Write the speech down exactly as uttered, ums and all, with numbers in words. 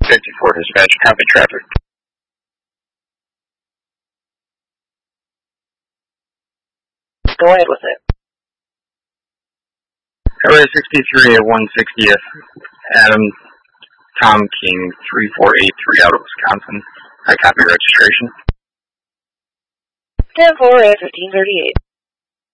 fifty-four dispatch, copy traffic. Go ahead with it. Area sixty-three at one sixtieth, Adam Tom King, three four eight three out of Wisconsin. I copy registration. ten four at fifteen thirty-eight.